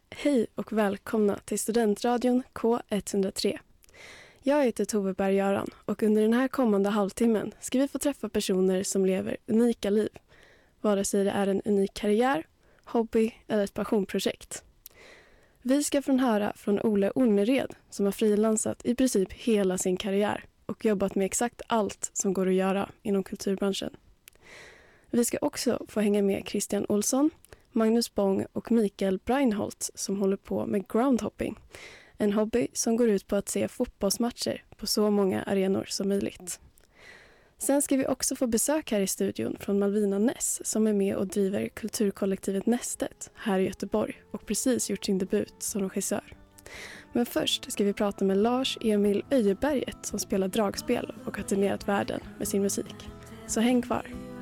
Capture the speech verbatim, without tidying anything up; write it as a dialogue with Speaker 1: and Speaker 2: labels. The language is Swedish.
Speaker 1: Hej och välkomna till Studentradion K etthundratre. Jag heter Tove Berg-Göran och under den här kommande halvtimmen ska vi få träffa personer som lever unika liv. Vare sig det är en unik karriär, hobby eller ett passionprojekt. Vi ska från höra från Olle Ornered som har frilansat i princip hela sin karriär och jobbat med exakt allt som går att göra inom kulturbranschen. Vi ska också få hänga med Christian Olsson, Magnus Bong och Mikael Breinholt som håller på med groundhopping. En hobby som går ut på att se fotbollsmatcher på så många arenor som möjligt. Sen ska vi också få besök här i studion från Malvina Ness som är med och driver kulturkollektivet Nästet här i Göteborg och precis gjort sin debut som regissör. Men först ska vi prata med Lars Emil Öjeberget som spelar dragspel och har turnerat världen med sin musik. Så häng kvar!